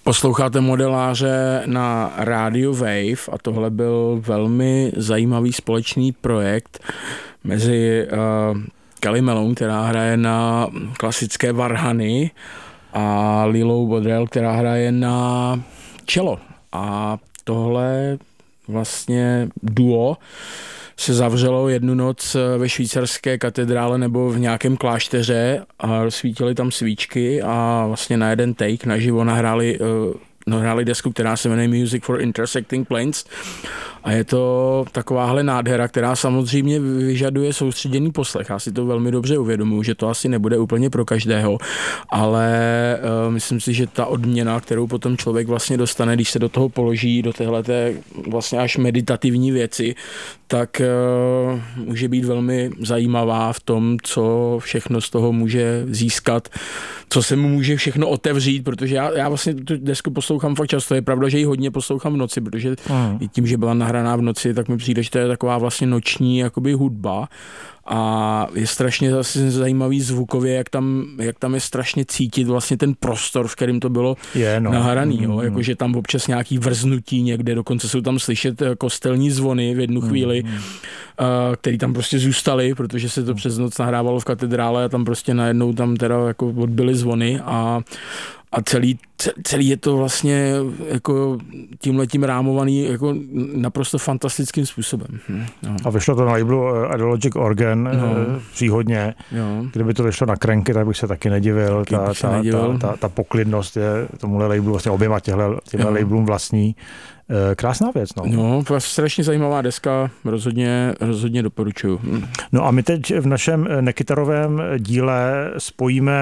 Posloucháte Modeláře na rádiu Wave a tohle byl velmi zajímavý společný projekt mezi Kelly Malone, která hraje na klasické varhany, a Lilou Bodrell, která hraje na cello. A tohle vlastně duo se zavřelo jednu noc ve švýcarské katedrále nebo v nějakém klášteře a rozsvítili tam svíčky a vlastně na jeden take naživo nahráli desku, která se jmenuje Music for Intersecting Planes. A je to takováhle nádhera, která samozřejmě vyžaduje soustředěný poslech. Já si to velmi dobře uvědomuji, že to asi nebude úplně pro každého, ale myslím si, že ta odměna, kterou potom člověk vlastně dostane, když se do toho položí, do téhleté vlastně až meditativní věci, tak může být velmi zajímavá v tom, co všechno z toho může získat, co se mu může všechno otevřít, protože já vlastně tu desku poslouchám fakt často. Je pravda, že ji hodně poslouchám v noci, protože i tím, že byla nahraná v noci, tak mi přijde, že to je taková vlastně noční jakoby hudba a je strašně zase zajímavý zvukově, jak tam je strašně cítit vlastně ten prostor, v kterém to bylo nahraný. Jakože tam občas nějaký vrznutí někde, dokonce jsou tam slyšet kostelní zvony v jednu chvíli, který tam prostě zůstaly, protože se to přes noc nahrávalo v katedrále a tam prostě najednou tam teda jako odbyly zvony a celý je to vlastně jako tímhletím rámovaný jako naprosto fantastickým způsobem. A vyšlo to na labelu Ideologic Organ příhodně. Kdyby to vyšlo na Cranky, tak bych se taky nedivil. Ta poklidnost je tomuhle labelu, vlastně oběma těmhle labelům vlastní. Krásná věc. No, strašně zajímavá deska, rozhodně doporučuju. No a my teď v našem nekytarovém díle spojíme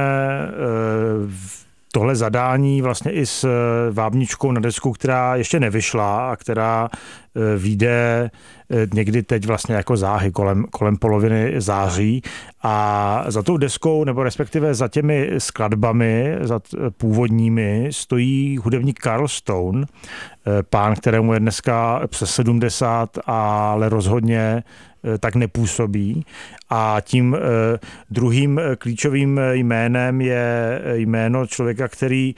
tohle zadání vlastně i s vábničkou na desku, která ještě nevyšla a která vyjde někdy teď vlastně jako záhy kolem poloviny září. A za tou deskou, nebo respektive za těmi skladbami, za původními, stojí hudebník Carl Stone, pán, kterému je dneska přes 70, ale rozhodně tak nepůsobí. A tím druhým klíčovým jménem je jméno člověka, který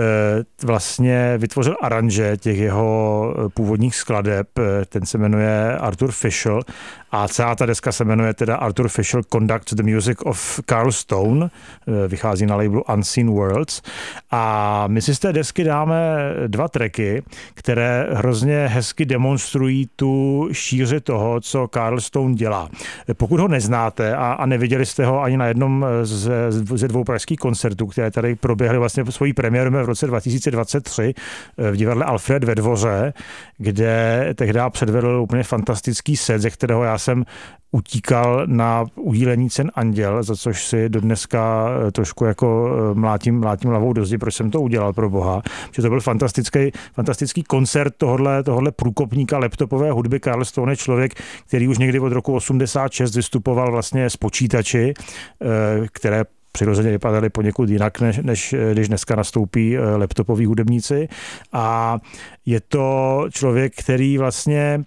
vlastně vytvořil aranže těch jeho původních skladeb. Ten se jmenuje Arthur Fischl a celá ta deska se jmenuje teda Arthur Fischl Conducts the Music of Carl Stone. Vychází na labelu Unseen Worlds. A my si z té desky dáme 2 tracky, které hrozně hezky demonstrují tu šíři toho, co Carl Stone dělá. Pokud ho neznáte a neviděli jste ho ani na jednom ze 2 pražských koncertů, které tady proběhly vlastně svojí premiéru v roce 2023 v divadle Alfred ve Dvoře, kde tehdy předvedl úplně fantastický set, ze kterého já jsem utíkal na udílení cen Anděl, za což si do dneska trošku jako mlátím hlavou do zdi, proč jsem to udělal, pro boha. Že to byl fantastický koncert tohohle průkopníka laptopové hudby. Carl Stone je člověk, který už někdy od roku 86 vystupoval vlastně s počítači, které přirozeně vypadaly poněkud jinak, než když dneska nastoupí laptopoví hudebníci. A je to člověk, který vlastně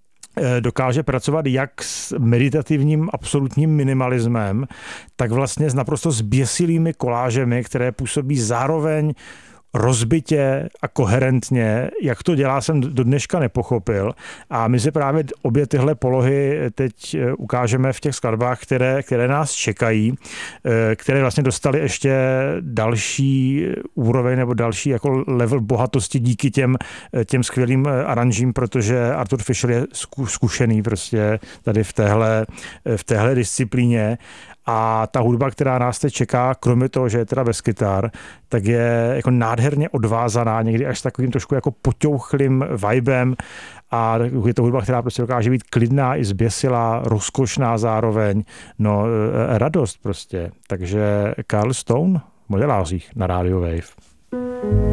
dokáže pracovat jak s meditativním absolutním minimalismem, tak vlastně s naprosto zběsilými kolážemi, které působí zároveň rozbitě a koherentně. Jak to dělá, jsem do dneška nepochopil. A my si právě obě tyhle polohy teď ukážeme v těch skladbách, které nás čekají, které vlastně dostaly ještě další úroveň nebo další jako level bohatosti díky těm skvělým aranžím, protože Arthur Fischl je zkušený prostě tady v téhle disciplíně. A ta hudba, která nás teď čeká, kromě toho, že je teda bez kytar, tak je jako nádherně odvázaná, někdy až s takovým trošku jako poťouchlým vibem. A je to hudba, která prostě dokáže být klidná i zběsilá, rozkošná zároveň. No, radost prostě. Takže Carl Stone v Modelářích na rádiu Wave.